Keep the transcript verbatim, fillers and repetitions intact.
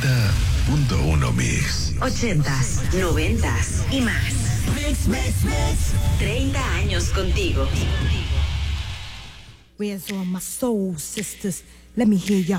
noventa punto uno Mix. Ochentas, noventas y más. Mix, mix, mix. treinta años contigo. Where's all my soul sisters? Let me hear ya